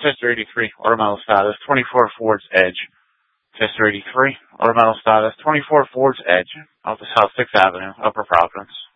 Chester 83, automatic status, 24 Ford's Edge. Chester 83, automatic status, 24 Ford's Edge, off the South 6th Avenue, Upper Providence.